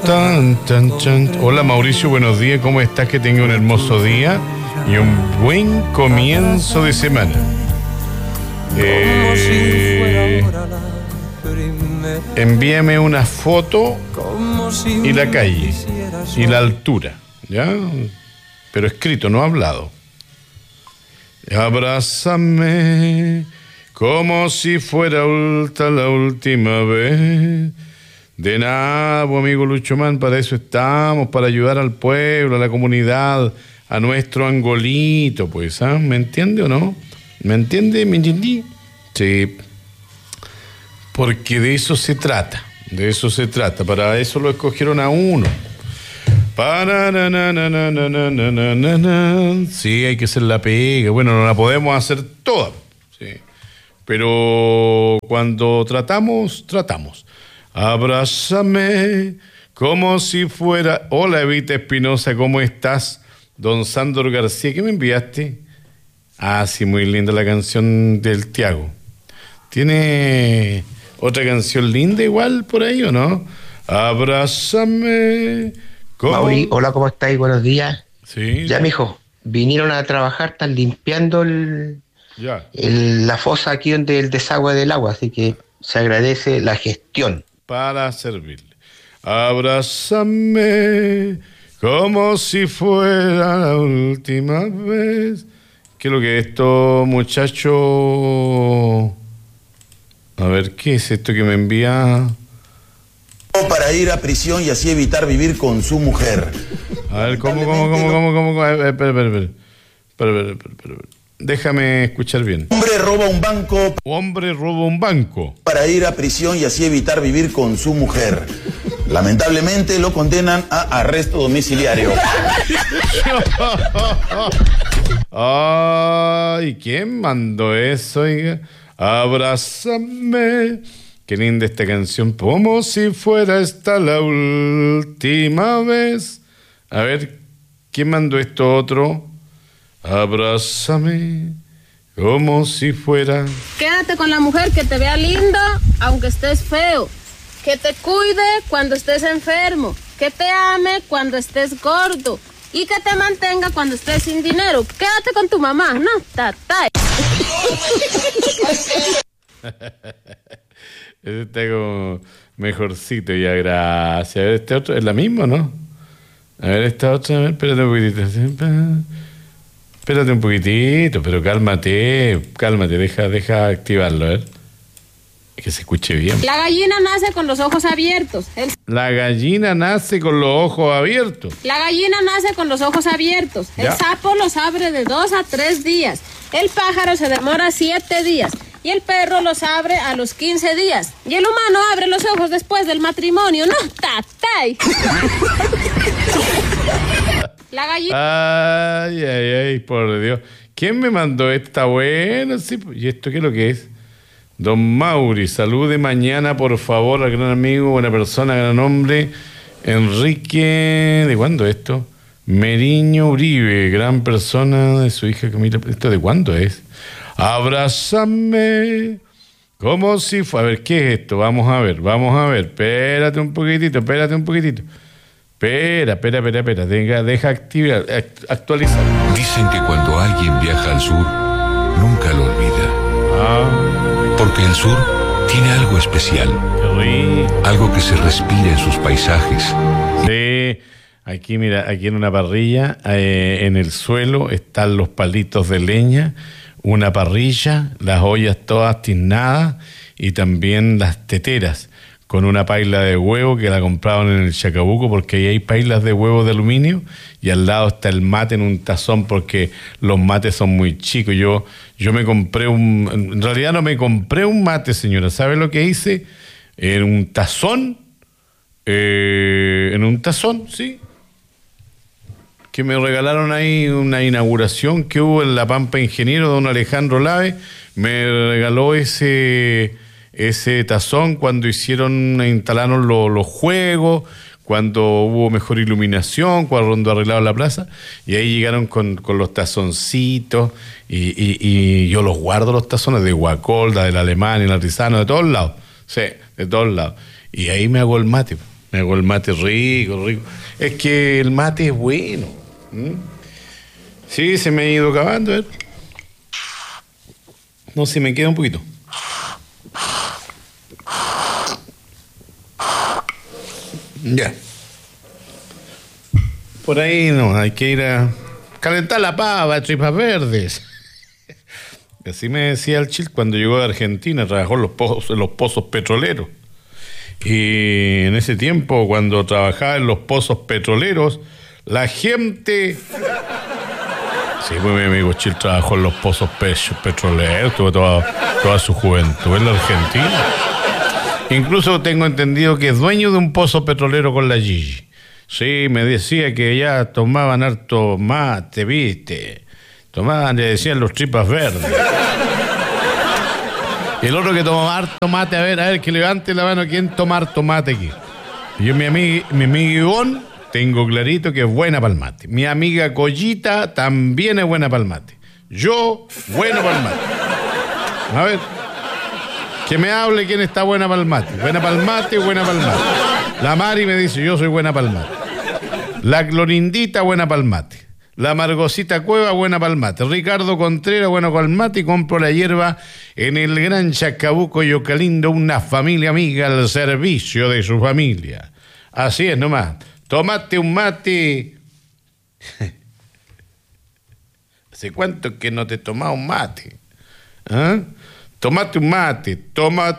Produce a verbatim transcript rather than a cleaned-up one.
Tan, tan, tan. Hola Mauricio, buenos días, ¿cómo estás? Que tenga un hermoso día y un buen comienzo de semana. Eh, envíame una foto y la calle y la altura, ¿ya? Pero escrito, no hablado. Abrázame como si fuera ulta la última vez. De nada, amigo Lucho Man, para eso estamos, para ayudar al pueblo, a la comunidad, a nuestro angolito, pues, ¿ah? ¿Me entiende o no? ¿Me entiende? ¿Me entendí? Sí. Porque de eso se trata, de eso se trata, para eso lo escogieron a uno. Para na, na, na, na, na, na, na, na, na. Sí, hay que hacer la pega, bueno, no la podemos hacer toda, sí. Pero cuando tratamos, tratamos. Abrázame como si fuera... Hola Evita Espinosa, ¿cómo estás? Don Sandro García, ¿qué me enviaste? Ah, sí, muy linda la canción del Tiago. ¿Tiene otra canción linda igual por ahí o no? Abrázame como... Mauri, hola, ¿cómo estáis? Buenos días. Sí. Ya, mijo, vinieron a trabajar, están limpiando el, ya. el, la fosa aquí donde el desagüe del agua, así que se agradece la gestión. Para servirle. Abrázame como si fuera la última vez. ¿Qué es lo que es esto, muchacho? A ver, ¿qué es esto que me envía? Para ir a prisión y así evitar vivir con su mujer. A ver, ¿cómo, cómo, cómo, cómo, cómo? cómo? Espera, espera, espera. Espera, espera, espera. Déjame escuchar bien. Hombre roba un banco. Hombre roba un banco. Para ir a prisión y así evitar vivir con su mujer. Lamentablemente lo condenan a arresto domiciliario. Ay, ¿quién mandó eso? Oiga? Abrázame. Qué linda esta canción. Como si fuera esta la última vez. A ver, ¿quién mandó esto otro? Abrázame como si fuera... Quédate con la mujer que te vea linda, aunque estés feo. Que te cuide cuando estés enfermo. Que te ame cuando estés gordo. Y que te mantenga cuando estés sin dinero. Quédate con tu mamá, no, tata. Ese está como mejorcito, ya, gracias. A ver, este otro es la misma, ¿no? A ver, esta otra, a ver, espérate un poquitito. Espérate un poquitito, pero cálmate, cálmate, deja, deja activarlo, a ver. Que se escuche bien. La gallina nace con los ojos abiertos. El... La gallina nace con los ojos abiertos. La gallina nace con los ojos abiertos. El Ya. sapo los abre de dos a tres días. El pájaro se demora siete días. Y el perro los abre a los quince días. Y el humano abre los ojos después del matrimonio. No, tatay. La gallina... Ay, ay, ay, por Dios. ¿Quién me mandó esta? Bueno, sí. ¿Y esto qué es lo que es? Don Mauri, salude mañana, por favor, al gran amigo, buena persona, gran hombre, Enrique... ¿De cuándo esto? Meriño Uribe, gran persona de su hija Camila... ¿Esto de cuándo es? Abrázame como si fue... A ver, ¿qué es esto? Vamos a ver, vamos a ver. Espérate un poquitito, espérate un poquitito. Espera, espera, espera, espera. Deja, deja activar, actualizar. Dicen que cuando alguien viaja al sur, nunca lo olvida. Ah, Porque el sur tiene algo especial. qué rico. Algo que se respira en sus paisajes. Sí, aquí mira, aquí en una parrilla, eh, en el suelo están los palitos de leña, una parrilla, las ollas todas tiznadas y también las teteras con una paila de huevo que la compraban en el Chacabuco porque ahí hay pailas de huevo de aluminio y al lado está el mate en un tazón porque los mates son muy chicos. Yo, yo me compré un... En realidad no me compré un mate, señora. ¿Sabe lo que hice? En un tazón, eh, en un tazón, sí, que me regalaron ahí una inauguración que hubo en La Pampa Ingeniero, don Alejandro Lave, me regaló ese... ese tazón cuando hicieron, instalaron lo, los juegos, cuando hubo mejor iluminación, cuando arreglaron la plaza, y ahí llegaron con, con los tazoncitos, y, y, y yo los guardo los tazones de Guacolda, del Alemán, el Artisano, de todos lados, sí, de todos lados, y ahí me hago el mate, Me hago el mate rico, rico. Es que el mate es bueno. ¿Mm? Sí, se me ha ido acabando, a ver. No, se me queda un poquito. Ya. Por ahí no, hay que ir a calentar la pava, tripas verdes. Así me decía el Chil cuando llegó de Argentina, trabajó en los pozos, en los pozos petroleros. Y en ese tiempo, cuando trabajaba en los pozos petroleros, la gente... Sí, pues mi amigo Chil trabajó en los pozos pe- petroleros, tuvo toda, toda su juventud en la Argentina. Incluso tengo entendido que es dueño de un pozo petrolero con la Gigi. Sí, me decía que ya tomaban harto mate, viste. Tomaban, le decían los tripas verdes. Y el otro que tomaba harto mate, a ver, a ver, que levante la mano, ¿quién toma harto mate aquí? Yo, mi amiga, mi amiga Ivonne, tengo clarito que es buena para el mate. Mi amiga Collita también es buena para el mate. Yo, bueno para el mate. A ver, que me hable quién está buena para el mate. Buena para el mate, buena para el mate. La Mari me dice, yo soy buena para el mate. La Clorindita, buena para el mate. La Margosita Cueva, buena para el mate. Ricardo Contreras, bueno para el mate. Y compro la hierba en el Gran Chacabuco y Ocalindo, una familia amiga al servicio de su familia. Así es nomás. Tomate un mate. ¿Hace cuánto que no te tomas un mate? ¿Ah? Tomate un mate. Toma